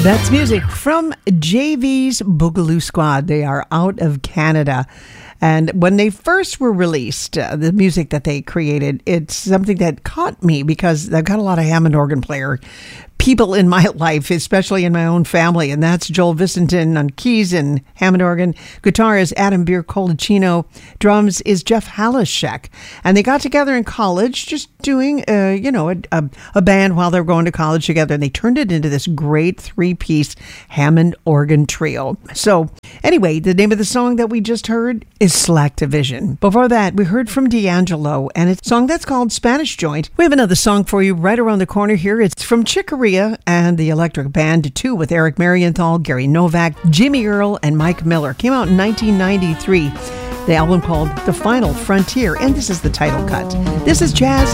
That's music from JV's Boogaloo Squad. They are out of Canada. And when they first were released, the music that they created, it's something that caught me because I've got a lot of Hammond organ player people in my life, especially in my own family. And that's Joel Vicentin on keys and Hammond organ. Guitar is Adam Beer Colicino. Drums is Jeff Halashek. And they got together in college just doing, a band while they were going to college together. And they turned it into this great three-piece Hammond organ trio. So anyway, the name of the song that we just heard is Slack Division. Before that, we heard from D'Angelo and it's a song that's called Spanish Joint. We have another song for you right around the corner here. It's from Chicoria and the Electric Band 2 with Eric Marienthal, Gary Novak, Jimmy Earle, and Mike Miller. Came out in 1993. The album called The Final Frontier, and this is the title cut. This is Jazz